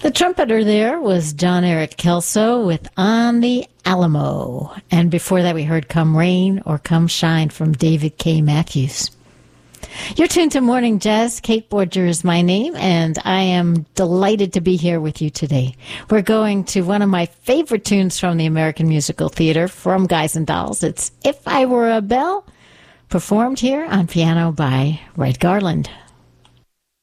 The trumpeter there was John Eric Kelso with On the Alamo. And before that, we heard Come Rain or Come Shine from David K. Matthews. You're tuned to Morning Jazz. Kate Borger is my name, and I am delighted to be here with you today. We're going to one of my favorite tunes from the American Musical Theater from Guys and Dolls. It's If I Were a Bell, performed here on piano by Red Garland.